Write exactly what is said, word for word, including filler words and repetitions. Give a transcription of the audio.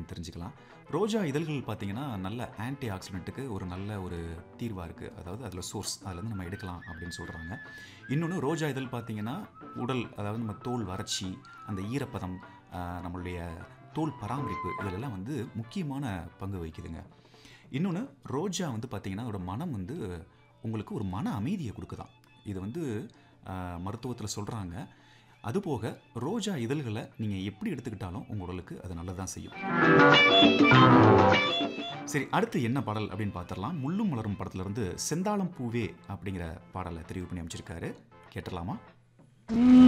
அப்படின்னு தெரிஞ்சுக்கலாம். ரோஜா இதழ்கள் பார்த்தீங்கன்னா, நல்ல ஆன்டி ஆக்சிடென்ட்டுக்கு ஒரு நல்ல ஒரு தீர்வா இருக்கு. அதாவது அதில சோர்ஸ் அதுலேருந்து நம்ம எடுக்கலாம் அப்படின்னு சொல்றாங்க. இன்னொன்னு ரோஜா இதழ் பார்த்தீங்கன்னா, உடல் அதாவது நம்ம தோல் வறட்சி, அந்த ஈரப்பதம், அ நம்மளுடைய தோல் பராமரிப்பு இதிலெல்லாம் வந்து முக்கியமான பங்கு வகிக்குதுங்க. இன்னொன்னு ரோஜா வந்து பார்த்தீங்கன்னா, அதோட மனம் வந்து உங்களுக்கு ஒரு மன அமைதிய குடுக்குதாம். இது வந்து அ மருத்துவத்தில சொல்றாங்க. அதுபோக ரோஜா இதழ்கள நீங்க எப்படி எடுத்துக்கிட்டாலும் உங்க உடலுக்கு அது நல்லது தான் செய்யும். சரி, அடுத்து என்ன பாடல் அப்படின்னு பார்த்துரலாம். முள்ளும் மலரும் படத்திலிருந்து செந்தாளம் பூவே அப்படிங்கிற பாடல தெரிவு பண்ணி அமைச்சிருக்காரு. கேட்டுறலாமா?